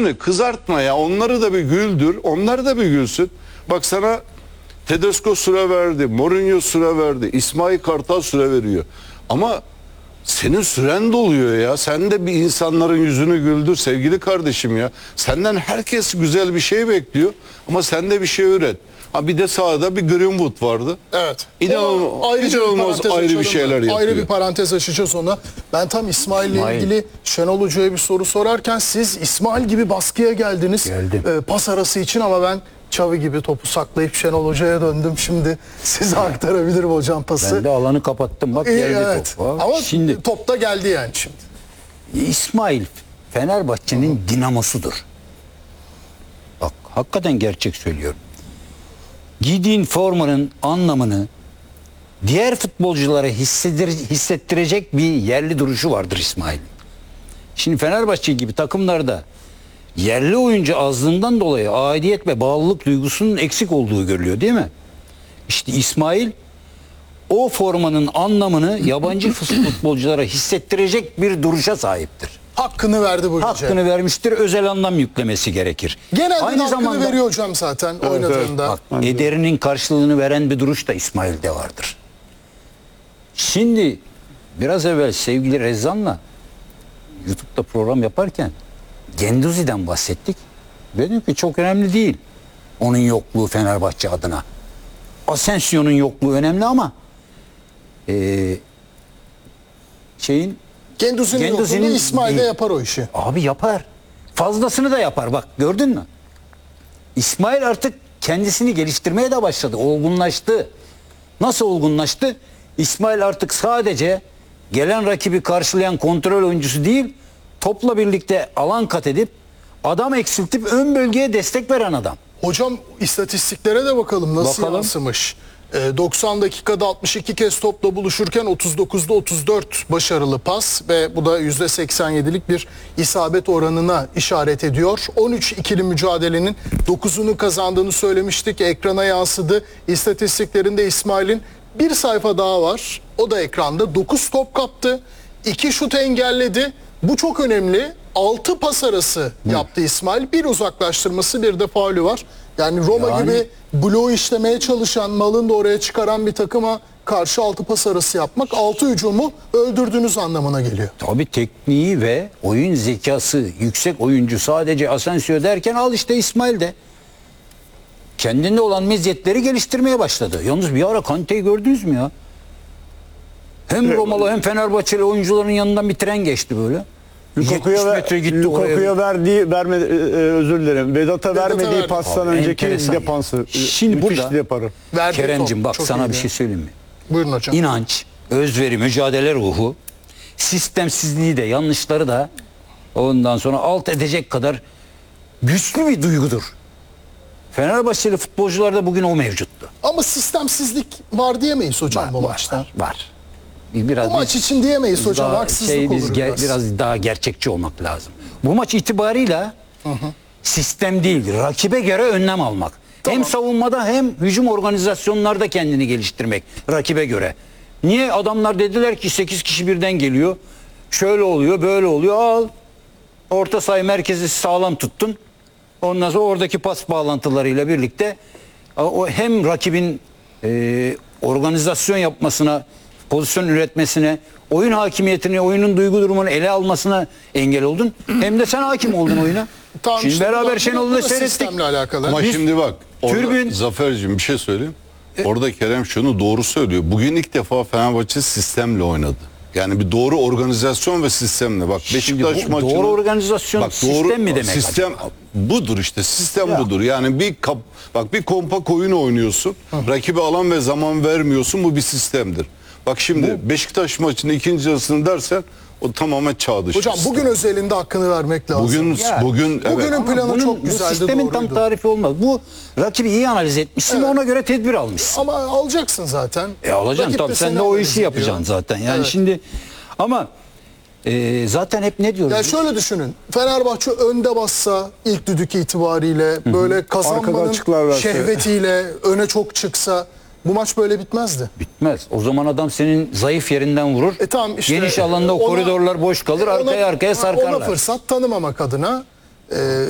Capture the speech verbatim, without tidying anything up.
yüzünü kızartma ya. Onları da bir güldür. Onlar da bir gülsün. Bak sana Tedesco süre verdi. Mourinho süre verdi. İsmail Kartal süre veriyor. Ama senin süren doluyor ya. Sen de bir insanların yüzünü güldür sevgili kardeşim ya. Senden herkes güzel bir şey bekliyor. Ama sen de bir şey üret. Ha bir de sahada bir Greenwood vardı. Evet. İnanılmaz, Ayrıca inanılmaz bir ayrı bir şeyler yapıyor. Ayrı bir parantez açacağız ona. Ben tam İsmail'le İsmail. ilgili Şenol Hoca'ya bir soru sorarken siz İsmail gibi baskıya geldiniz. Geldim. E, pas arası için ama ben Xavi gibi topu saklayıp Şenol Hoca'ya döndüm. Şimdi size aktarabilirim hocam pası. Ben de alanı kapattım. Bak İyi, geldi evet. top. Ha, Ama şimdi top da geldi yani şimdi. İsmail Fenerbahçe'nin dinamosudur. Bak hakikaten gerçek söylüyorum. Giydiğin formanın anlamını diğer futbolculara hissedir, hissettirecek bir yerli duruşu vardır İsmail. Şimdi Fenerbahçe gibi takımlarda yerli oyuncu azlığından dolayı aidiyet ve bağlılık duygusunun eksik olduğu görülüyor değil mi? İşte İsmail o formanın anlamını yabancı futbolculara hissettirecek bir duruşa sahiptir. Hakkını verdi bu gece. Hakkını vermiştir, özel anlam yüklemesi gerekir. Genelde Aynı hakkını zamanda veriyor hocam zaten oynadığında. bak, ederinin karşılığını veren bir duruş da İsmail'de vardır. Şimdi biraz evvel sevgili Rezzan'la YouTube'da program yaparken Genduzi'den bahsettik. Dedim ki çok önemli değil onun yokluğu Fenerbahçe adına. Asensio'nun yokluğu önemli ama ee, şeyin Genduzi'nin Genduzi'nin yokluğunda İsmail de değil. yapar o işi. Abi yapar. Fazlasını da yapar. Bak gördün mü? İsmail artık kendisini geliştirmeye de başladı. Olgunlaştı. Nasıl olgunlaştı? İsmail artık sadece gelen rakibi karşılayan kontrol oyuncusu değil, topla birlikte alan kat edip adam eksiltip ön bölgeye destek veren adam. Hocam istatistiklere de bakalım nasıl Bakalım. yansımış. Ee, doksan dakikada altmış iki kez topla buluşurken otuz dokuzda otuz dört başarılı pas ve bu da yüzde seksen yedilik bir isabet oranına işaret ediyor. on üç ikili mücadelenin dokuzunu kazandığını söylemiştik. Ekrana yansıdı. İstatistiklerinde İsmail'in bir sayfa daha var. O da ekranda. dokuz top kaptı. iki şut engelledi. Bu çok önemli. altı pas arası yaptı İsmail. Bir uzaklaştırması, bir de faulü var. Yani Roma Yani- gibi bloğu işlemeye çalışan, malını da oraya çıkaran bir takıma karşı altı pas arası yapmak altı hücumu öldürdüğünüz anlamına geliyor. Tabii tekniği ve oyun zekası yüksek oyuncu sadece Asensio derken al işte İsmail de kendinde olan meziyetleri geliştirmeye başladı. Yalnız bir ara Kante'yi gördünüz mü ya? Hem Romalı hem Fenerbahçeli oyuncuların yanından bir tren geçti böyle. Lukaku'ya yetmiş ver, metre gitti Lukaku'ya oraya. verdiği verme e, e, özür dilerim. Vedat'a vermediği verdi. pastan Abi, önceki enteresan. defansı. Şimdi Müthiş burada- yaparı. Verdiği Keremcim top bak çok sana iyiydi. bir şey söyleyeyim mi? Buyurun hocam. İnanç, özveri, mücadele ruhu, sistemsizliği de yanlışları da ondan sonra alt edecek kadar güçlü bir duygudur. Fenerbahçeli futbolcularda bugün o mevcuttu. Ama sistemsizlik var diyemeyiz hocam bu var, maçta. var, var. Biraz Bu maç için diyemeyiz biz hocam. daha Haksızlık şey, olur biz ge- biraz. biraz daha gerçekçi olmak lazım. Bu maç itibarıyla sistem değil, rakibe göre önlem almak. Hem savunmada hem hücum organizasyonlarda kendini geliştirmek rakibe göre. Niye adamlar dediler ki sekiz kişi birden geliyor. Şöyle oluyor, böyle oluyor. Al. Orta saha merkezi sağlam tuttun. Ondan sonra oradaki pas bağlantılarıyla birlikte o hem rakibin e, organizasyon yapmasına, pozisyon üretmesine, oyun hakimiyetini, oyunun duygu durumunu ele almasına engel oldun. Hem de sen hakim oldun oyuna. Tamam, Şimdi işte bu da- beraber bu da- Şenol'u bu da da seyrettik. sistemle alakalı. Ama Biz- şimdi bak orada Türbün- Zafer'cim bir şey söyleyeyim. Orada Kerem şunu doğru söylüyor. Bugün ilk defa Fenerbahçe sistemle oynadı. Yani bir doğru organizasyon ve sistemle. Bak Şimdi Beşiktaş bu maçını... doğru organizasyon, sistem mi demek Sistem budur işte. Sistem budur. Yani bir kap, bak bir kompak oyun oynuyorsun. Rakibe alan ve zaman vermiyorsun. Bu bir sistemdir. Bak şimdi Beşiktaş maçının ikinci yarısını dersen o tamamen çağ dışı. Hocam sistem. bugün özelinde hakkını vermek lazım. Bugün Ya, bugün evet. Bugünün planı Bunun- çok güzeldi, Bu sistemin tam doğruydu. tarifi olmaz. Bu rakibi iyi analiz etmişsin ve Evet. ona göre tedbir almışsın. Ama alacaksın zaten. E alacaksın Rakip tabii, de sen seni de o analiz işi ediyor. yapacaksın zaten. Yani Evet. şimdi ama e, zaten hep ne diyoruz? Ya biz? şöyle düşünün. Fenerbahçe önde bassa ilk düdük itibariyle böyle Arkada kazanmanın açıklar verse. şehvetiyle öne çok çıksa bu maç böyle bitmezdi. Bitmez. O zaman adam senin zayıf yerinden vurur. E tamam işte, Geniş alanda o ona- koridorlar boş kalır. Ona- Arkaya arkaya sarkarlar. Ona fırsat tanımamak adına e,